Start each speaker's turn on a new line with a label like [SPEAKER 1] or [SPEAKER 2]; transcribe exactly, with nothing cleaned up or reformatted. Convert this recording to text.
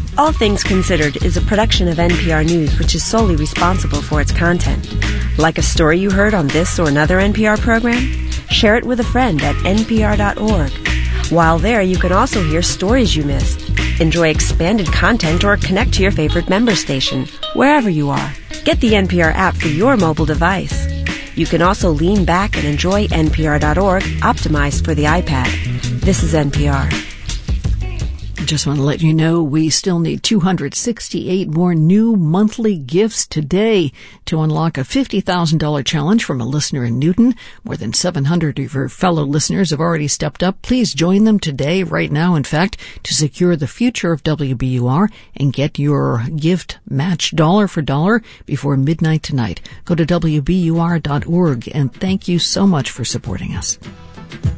[SPEAKER 1] All Things Considered is a production of N P R News, which is solely responsible for its content. Like a story you heard on this or another N P R program? Share it with a friend at N P R dot org. While there, you can also hear stories you missed, enjoy expanded content, or connect to your favorite member station, wherever you are. Get the N P R app for your mobile device. You can also lean back and enjoy N P R dot org, optimized for the iPad. This is N P R.
[SPEAKER 2] Just want to let you know we still need two hundred sixty-eight more new monthly gifts today to unlock a fifty thousand dollars challenge from a listener in Newton. More than seven hundred of your fellow listeners have already stepped up. Please join them today, right now, in fact, to secure the future of W B U R and get your gift matched dollar for dollar before midnight tonight. Go to W B U R dot org, and thank you so much for supporting us.